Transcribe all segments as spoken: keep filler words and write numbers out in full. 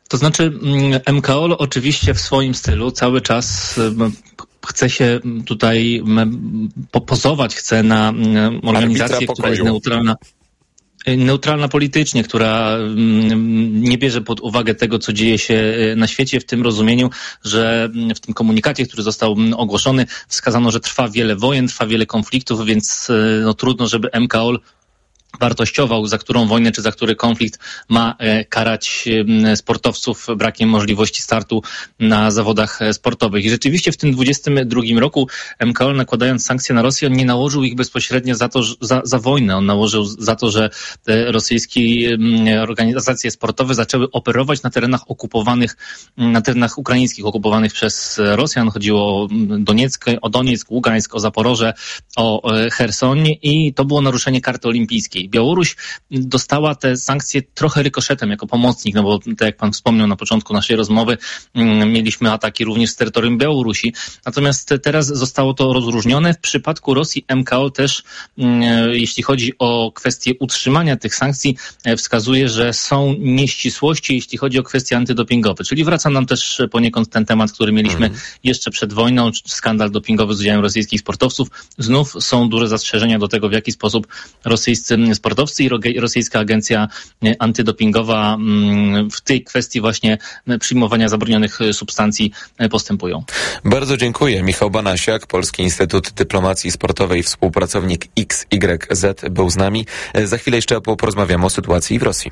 To znaczy M K O oczywiście w swoim stylu cały czas chce się tutaj popozować, chce na organizację, która jest neutralna. Neutralna politycznie, która nie bierze pod uwagę tego, co dzieje się na świecie, w tym rozumieniu, że w tym komunikacie, który został ogłoszony, wskazano, że trwa wiele wojen, trwa wiele konfliktów, więc no, trudno, żeby M K O wartościował, za którą wojnę czy za który konflikt ma karać sportowców brakiem możliwości startu na zawodach sportowych. I rzeczywiście w tym dwudziestym drugim roku M K O, nakładając sankcje na Rosję, on nie nałożył ich bezpośrednio za to, za, za wojnę. On nałożył za to, że te rosyjskie organizacje sportowe zaczęły operować na terenach okupowanych, na terenach ukraińskich okupowanych przez Rosjan. Chodziło o Donieck, o Donieck, Ługańsk, o Zaporoże, o Cherson i to było naruszenie karty olimpijskiej. Białoruś dostała te sankcje trochę rykoszetem jako pomocnik, no bo tak jak pan wspomniał na początku naszej rozmowy, mieliśmy ataki również z terytorium Białorusi. Natomiast teraz zostało to rozróżnione. W przypadku Rosji M K O też, jeśli chodzi o kwestię utrzymania tych sankcji, wskazuje, że są nieścisłości, jeśli chodzi o kwestie antydopingowe. Czyli wraca nam też poniekąd ten temat, który mieliśmy mm. jeszcze przed wojną, skandal dopingowy z udziałem rosyjskich sportowców. Znów są duże zastrzeżenia do tego, w jaki sposób rosyjscy sportowcy i rosyjska agencja antydopingowa w tej kwestii właśnie przyjmowania zabronionych substancji postępują. Bardzo dziękuję. Michał Banasiak, Polski Instytut Dyplomacji Sportowej, współpracownik X Y Z był z nami. Za chwilę jeszcze porozmawiamy o sytuacji w Rosji.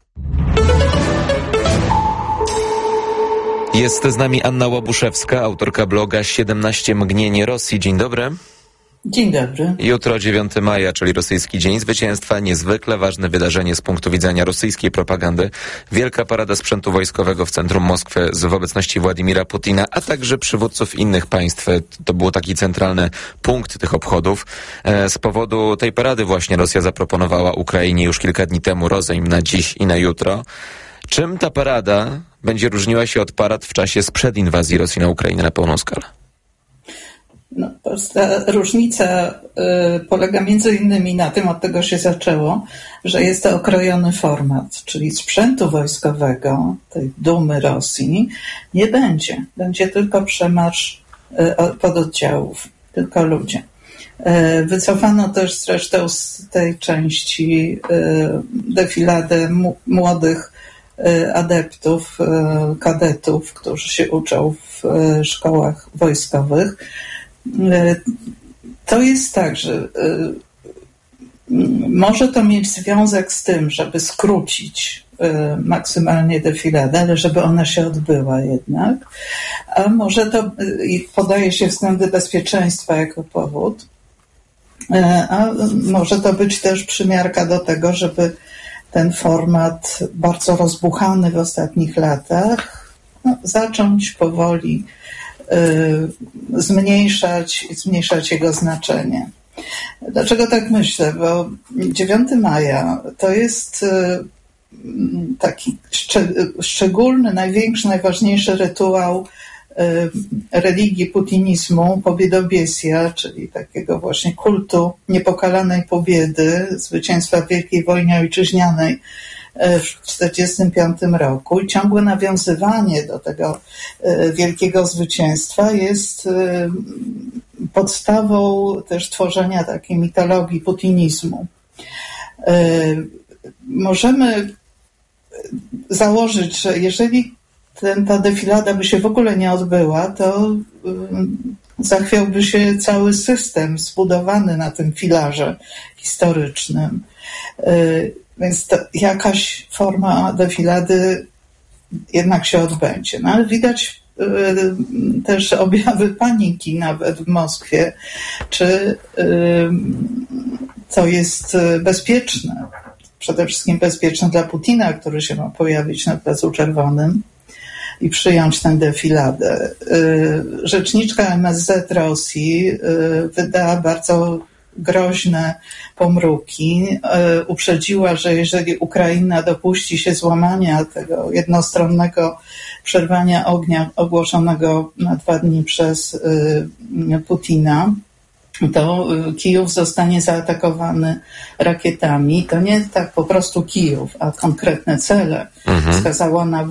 Jest z nami Anna Łabuszewska, autorka bloga siedemnaście mgnień Rosji. Dzień dobry. Dzień dobry. Jutro dziewiątego maja, czyli rosyjski Dzień Zwycięstwa, niezwykle ważne wydarzenie z punktu widzenia rosyjskiej propagandy. Wielka parada sprzętu wojskowego w centrum Moskwy w obecności Władimira Putina, a także przywódców innych państw. To był taki centralny punkt tych obchodów. Z powodu tej parady właśnie Rosja zaproponowała Ukrainie już kilka dni temu rozejm na dziś i na jutro. Czym ta parada będzie różniła się od parad w czasie sprzed inwazji Rosji na Ukrainę na pełną skalę? No, ta różnica y, polega między innymi na tym, od tego się zaczęło, że jest to okrojony format, czyli sprzętu wojskowego, tej dumy Rosji, nie będzie. Będzie tylko przemarsz y, pododdziałów, tylko ludzie. Y, wycofano też zresztą z tej części y, defiladę m- młodych y, adeptów, y, kadetów, którzy się uczą w y, szkołach wojskowych. To jest tak, że może to mieć związek z tym, żeby skrócić maksymalnie defiladę, ale żeby ona się odbyła jednak, a może to, i podaje się względy bezpieczeństwa jako powód, a może to być też przymiarka do tego, żeby ten format bardzo rozbuchany w ostatnich latach no, zacząć powoli zmniejszać i zmniejszać jego znaczenie. Dlaczego tak myślę? Bo dziewiątego maja to jest taki szczególny, największy, najważniejszy rytuał religii putinizmu, pobiedobiesja, czyli takiego właśnie kultu niepokalanej pobiedy, zwycięstwa w Wielkiej Wojnie Ojczyźnianej w tysiąc dziewięćset czterdziestym piątym roku i ciągłe nawiązywanie do tego wielkiego zwycięstwa jest podstawą też tworzenia takiej mitologii putinizmu. Możemy założyć, że jeżeli ten, ta defilada by się w ogóle nie odbyła, to zachwiałby się cały system zbudowany na tym filarze historycznym. Więc to jakaś forma defilady jednak się odbędzie. No ale widać y, też objawy paniki nawet w Moskwie, czy y, to jest bezpieczne. Przede wszystkim bezpieczne dla Putina, który się ma pojawić na Placu Czerwonym i przyjąć tę defiladę. Y, rzeczniczka M S Z Rosji y, wydała bardzo groźne pomruki. Uprzedziła, że jeżeli Ukraina dopuści się złamania tego jednostronnego przerwania ognia ogłoszonego na dwa dni przez Putina, to Kijów zostanie zaatakowany rakietami. To nie tak po prostu Kijów, a konkretne cele. Mhm. Wskazała nawet